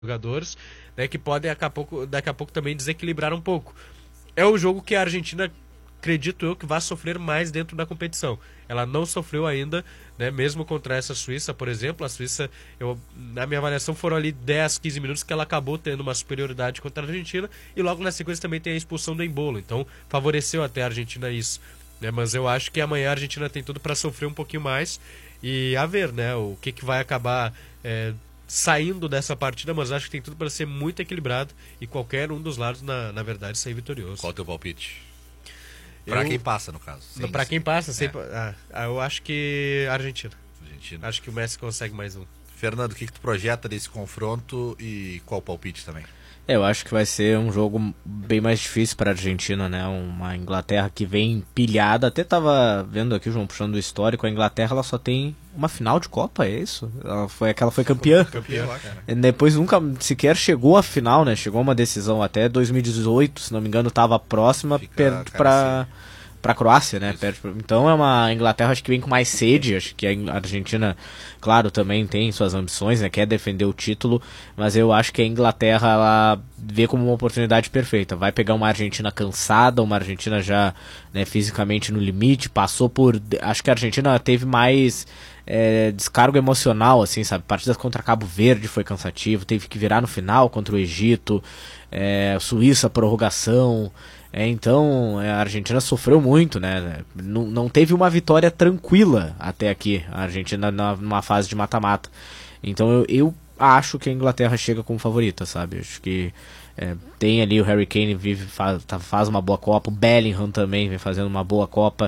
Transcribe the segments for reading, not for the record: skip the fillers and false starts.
jogadores, né, que podem daqui a pouco também desequilibrar um pouco. É um jogo que a Argentina, acredito eu, que vai sofrer mais dentro da competição. Ela não sofreu ainda, né, mesmo contra essa Suíça, por exemplo. A Suíça, na minha avaliação, foram ali 10, 15 minutos que ela acabou tendo uma superioridade contra a Argentina, e logo na sequência também tem a expulsão do Embolo, então favoreceu até a Argentina isso, né, mas eu acho que amanhã a Argentina tem tudo para sofrer um pouquinho mais, e a ver, né, o que vai acabar saindo dessa partida, mas acho que tem tudo para ser muito equilibrado e qualquer um dos lados, na verdade, sair vitorioso. Qual o teu palpite? Pra quem passa, no caso. Pra quem passa, sempre. Eu acho que Argentina. Argentina. Acho que o Messi consegue mais um. Fernando, o que tu projeta desse confronto e qual o palpite também? Eu acho que vai ser um jogo bem mais difícil para a Argentina, né? Uma Inglaterra que vem pilhada. Até tava vendo aqui o João puxando o histórico. A Inglaterra ela só tem uma final de Copa, é isso? Ela foi campeã. Depois nunca sequer chegou à final, né? Chegou a uma decisão até 2018, se não me engano, estava próxima, perde para a Croácia, né? Então é uma Inglaterra, acho que vem com mais sede. Acho que a Argentina, claro, também tem suas ambições, né? Quer defender o título, mas eu acho que a Inglaterra ela vê como uma oportunidade perfeita. Vai pegar uma Argentina cansada, uma Argentina já, né, fisicamente no limite, passou por... Acho que a Argentina teve mais descargo emocional, assim, sabe? Partidas contra Cabo Verde foi cansativo, teve que virar no final contra o Egito, Suíça, prorrogação... Então a Argentina sofreu muito, né? Não teve uma vitória tranquila até aqui, a Argentina numa fase de mata-mata. Então eu acho que a Inglaterra chega como favorita, sabe? Acho que tem ali o Harry Kane, faz uma boa Copa, o Bellingham também vem fazendo uma boa Copa.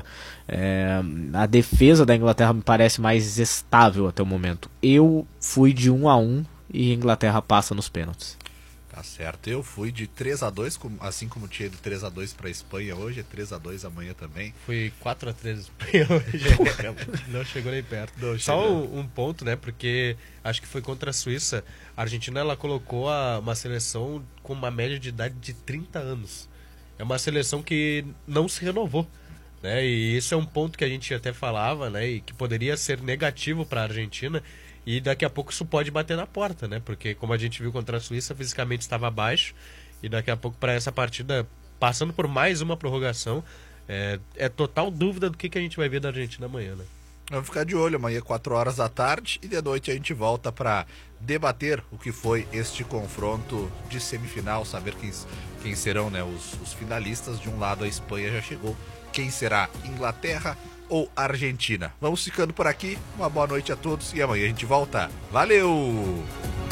A defesa da Inglaterra me parece mais estável até o momento. Eu fui de 1-1 e a Inglaterra passa nos pênaltis. Tá certo, eu fui de 3-2, assim como tinha de 3-2 pra Espanha hoje, é 3-2 amanhã também. Fui 4-3 Espanha hoje, não chegou nem perto. Só um ponto, né, porque acho que foi contra a Suíça, a Argentina ela colocou uma seleção com uma média de idade de 30 anos. É uma seleção que não se renovou, né, e isso é um ponto que a gente até falava, né, e que poderia ser negativo para a Argentina. E daqui a pouco isso pode bater na porta, né? Porque como a gente viu contra a Suíça, fisicamente estava abaixo. E daqui a pouco para essa partida, passando por mais uma prorrogação, é total dúvida do que a gente vai ver da Argentina amanhã, né? Vamos ficar de olho, amanhã 4 horas da tarde e de noite a gente volta para debater o que foi este confronto de semifinal, saber quem serão, né, os finalistas. De um lado a Espanha já chegou, quem será Inglaterra ou Argentina? Vamos ficando por aqui, uma boa noite a todos e amanhã a gente volta. Valeu!